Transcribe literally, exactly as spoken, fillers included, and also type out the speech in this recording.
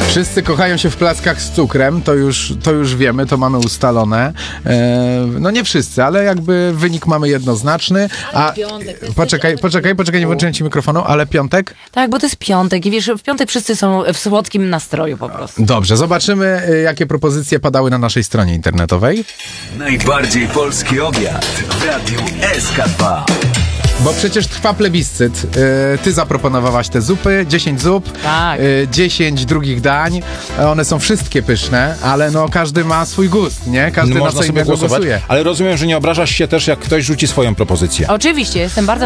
Wszyscy kochają się w plackach z cukrem, to już, to już wiemy, to mamy ustalone. E, no nie wszyscy, ale jakby wynik mamy jednoznaczny. A piątek, to jest poczekaj, też- poczekaj, poczekaj, nie włączyłem ci mikrofonu, ale piątek? Tak, bo to jest piątek i wiesz, w piątek wszyscy są w słodkim nastroju po prostu. Dobrze, zobaczymy, y, jakie propozycje padały na naszej stronie internetowej. Najbardziej polski obiad w Radiu S K dwa. Bo przecież trwa plebiscyt. Yy, ty zaproponowałaś te zupy, dziesięć zup, Tak. yy, dziesięć drugich dań. One są wszystkie pyszne, ale no każdy ma swój gust, nie? Każdy na Można co sobie innego głosować, głosuje. ale rozumiem, że nie obrażasz się też, jak ktoś rzuci swoją propozycję. Oczywiście, jestem bardzo